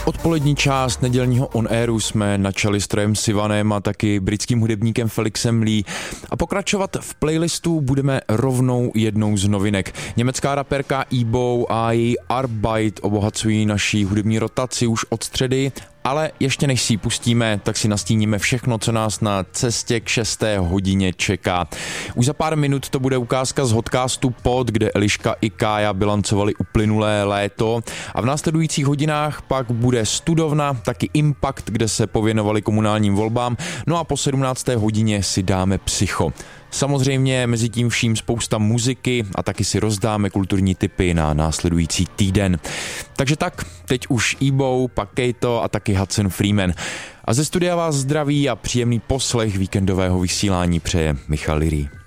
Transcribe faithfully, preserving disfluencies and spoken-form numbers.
Odpolední část nedělního On Airu jsme načali s Trojem Sivanem a taky britským hudebníkem Felixem Lee a pokračovat v playlistu budeme rovnou jednou z novinek. Německá raperka Ebo a její Arbeit obohacují naší hudební rotaci už od středy, ale ještě než si ji pustíme, tak si nastíníme všechno, co nás na cestě k šesté hodině čeká. Už za pár minut to bude ukázka z Hotcastu Pod, kde Eliška i Kája bilancovali uplynulé léto a v následujících hodinách pak bude Studovna, taky Impact, kde se pověnovali komunálním volbám, no a po sedmnácté hodině si dáme Psycho. Samozřejmě mezi tím vším spousta muziky a taky si rozdáme kulturní tipy na následující týden. Takže tak, teď už Ebo, pak Kato a taky Hudson Freeman. A ze studia vás zdraví a příjemný poslech víkendového vysílání přeje Michal Liry.